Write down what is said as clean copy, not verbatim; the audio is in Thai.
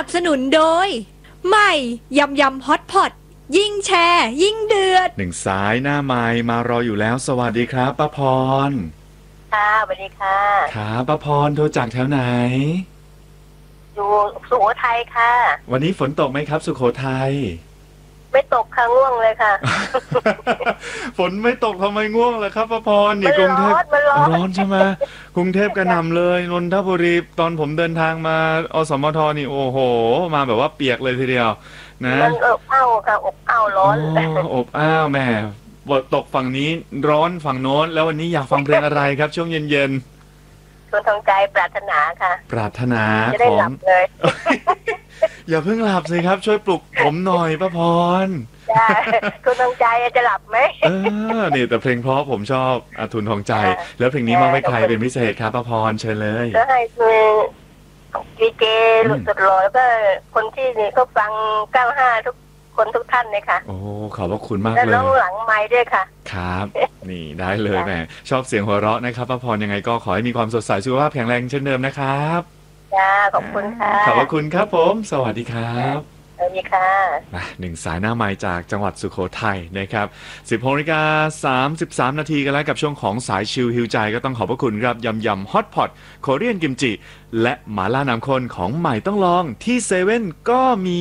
บสนุนโดยใหม่ยำยำฮอตพอตยิ่งแชร์ยิ่งเดือดหนึ่งสายหน้าไมค์มารออยู่แล้วสวัสดีครับป้าพรค่ะสวัสดีค่ะครับป้าพรโทรจากแถวไหนอยู่สุโขทัยค่ะวันนี้ฝนตกไหมครับสุโขทัยไม่ตกค่ะง่วงเลยค่ะฝนไม่ตกทำไมง่วงล่ะครับป้าพรนี่กรุงเทพร้อนใช่ไหมกรุงเทพกระหน่ำเลยนนทบุรีตอนผมเดินทางมาอสมทนี่โอ้โหมาแบบว่าเปียกเลยทีเดียวนะมันอบอ้าวค่ะอบอ้าวร้อนอบอ้าวแม่ฝนตกฝั่งนี้ร้อนฝั่งโน้นแล้ววันนี้อยากฟังเพลงอะไรครับช่วงเย็นชวนทางใจปรารถนาค่ะปรารถนาจะได้หลับเลยอย่าเพิ่งหลับสิครับช่วยปลุกผมหน่อยป้าพรจ้าคุณทางใจจะหลับไหมนี่แต่เพลงเพราะผมชอบอาทุนทองใจแล้วเพลงนี้มาไว้ใครเป็นพิเศษครับป้าพรเชิญเลยก็ให้คือดีเจหลุดสุดหล่อแล้วก็คนที่นี่ก็ฟัง95ทุกคนทุกท่านเลยค่ะโอ้ขอบพระคุณมากเลยแล้วน้องหลังไม้ด้วยค่ะครับนี่ได้เลยแม่ชอบเสียงหัวเราะนะครับป้าพรยังไงก็ขอให้มีความสดใสสุขภาพแข็งแรงเช่นเดิมนะครับจ้าขอบคุณค่ะขอบพระคุณครับผมสวัสดีครับสวัสดีค่ะหนึ่งสายหน้าไมค์จากจังหวัดสุโขทัยนะครับ 16:33 นาทีกันแล้วกับช่วงของสายชิลฮิวใจก็ต้องขอบพระคุณครับยำฮอตพอตโคเรียนกิมจิและหม่าล่าน้ำข้นของใหม่ต้องลองที่เซเว่นก็มี